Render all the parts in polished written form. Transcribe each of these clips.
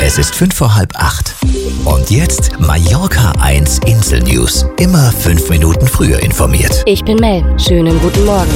Es ist 7:55. Und jetzt Mallorca 1 Insel News. Immer 5 Minuten früher informiert. Ich bin Mel. Schönen guten Morgen.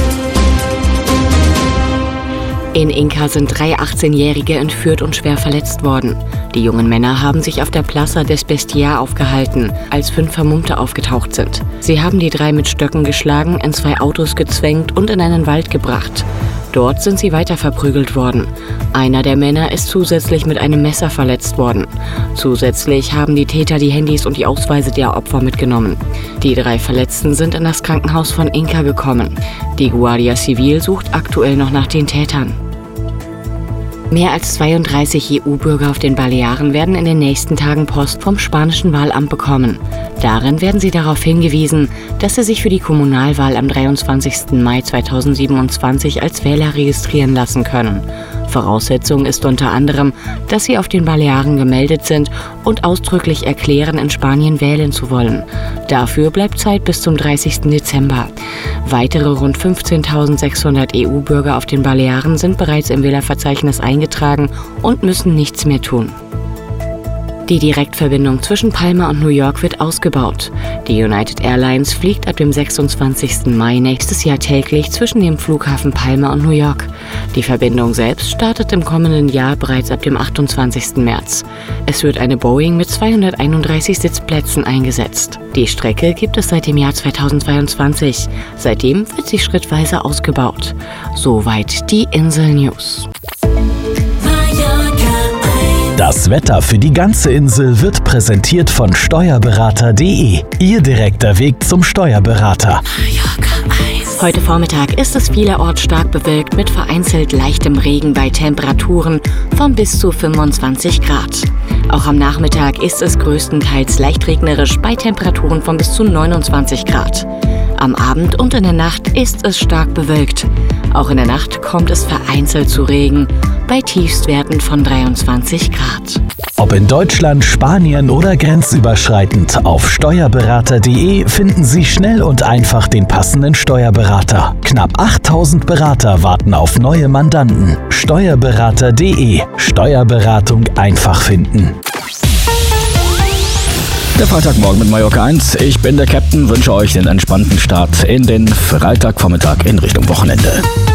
In Inca sind 3 18-Jährige entführt und schwer verletzt worden. Die jungen Männer haben sich auf der Plaza des Bestiar aufgehalten, als 5 Vermummte aufgetaucht sind. Sie haben die 3 mit Stöcken geschlagen, in 2 Autos gezwängt und in einen Wald gebracht. Dort sind sie weiter verprügelt worden. Einer der Männer ist zusätzlich mit einem Messer verletzt worden. Zusätzlich haben die Täter die Handys und die Ausweise der Opfer mitgenommen. Die 3 Verletzten sind in das Krankenhaus von Inca gekommen. Die Guardia Civil sucht aktuell noch nach den Tätern. Mehr als 32 EU-Bürger auf den Balearen werden in den nächsten Tagen Post vom spanischen Wahlamt bekommen. Darin werden sie darauf hingewiesen, dass sie sich für die Kommunalwahl am 23. Mai 2027 als Wähler registrieren lassen können. Voraussetzung ist unter anderem, dass sie auf den Balearen gemeldet sind und ausdrücklich erklären, in Spanien wählen zu wollen. Dafür bleibt Zeit bis zum 30. Dezember. Weitere rund 15.600 EU-Bürger auf den Balearen sind bereits im Wählerverzeichnis eingetragen und müssen nichts mehr tun. Die Direktverbindung zwischen Palma und New York wird ausgebaut. Die United Airlines fliegt ab dem 26. Mai nächstes Jahr täglich zwischen dem Flughafen Palma und New York. Die Verbindung selbst startet im kommenden Jahr bereits ab dem 28. März. Es wird eine Boeing mit 231 Sitzplätzen eingesetzt. Die Strecke gibt es seit dem Jahr 2022. Seitdem wird sie schrittweise ausgebaut. Soweit die Insel News. Das Wetter für die ganze Insel wird präsentiert von Steuerberater.de. Ihr direkter Weg zum Steuerberater. Heute Vormittag ist es vielerorts stark bewölkt mit vereinzelt leichtem Regen bei Temperaturen von bis zu 25 Grad. Auch am Nachmittag ist es größtenteils leicht regnerisch bei Temperaturen von bis zu 29 Grad. Am Abend und in der Nacht ist es stark bewölkt. Auch in der Nacht kommt es vereinzelt zu Regen bei Tiefstwerten von 23 Grad. Ob in Deutschland, Spanien oder grenzüberschreitend, auf Steuerberater.de finden Sie schnell und einfach den passenden Steuerberater. Knapp 8000 Berater warten auf neue Mandanten. Steuerberater.de. Steuerberatung einfach finden. Der Freitagmorgen mit Mallorca 1. Ich bin der Captain, wünsche euch den entspannten Start in den Freitagvormittag in Richtung Wochenende.